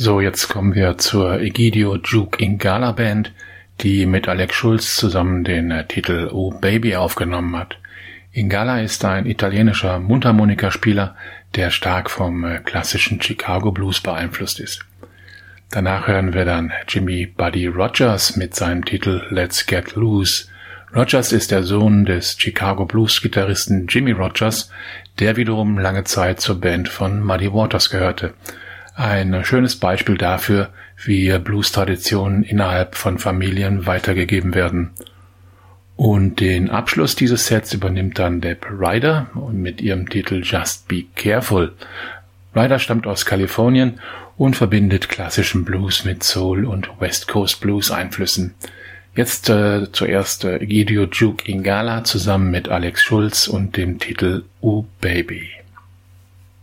So, jetzt kommen wir zur Egidio Juke Ingala Band, die mit Alex Schulz zusammen den Titel Oh Baby aufgenommen hat. Ingala ist ein italienischer Mundharmonikaspieler, der stark vom klassischen Chicago Blues beeinflusst ist. Danach hören wir dann Jimmy Buddy Rogers mit seinem Titel Let's Get Loose. Rogers ist der Sohn des Chicago Blues-Gitarristen Jimmy Rogers, der wiederum lange Zeit zur Band von Muddy Waters gehörte. Ein schönes Beispiel dafür, wie Blues-Traditionen innerhalb von Familien weitergegeben werden. Und den Abschluss dieses Sets übernimmt dann Deb Ryder und mit ihrem Titel Just Be Careful. Ryder stammt aus Kalifornien und verbindet klassischen Blues mit Soul und West Coast Blues Einflüssen. Jetzt zuerst Egidio Juke Ingala zusammen mit Alex Schulz und dem Titel Oh Baby.